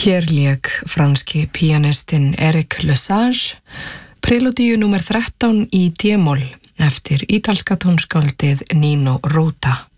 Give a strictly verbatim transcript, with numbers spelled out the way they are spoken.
Hér lék franski píanistinn Eric Lesage prelúdíu númer þrettán í D-moll eftir ítalska tónskáldið Nino Rota.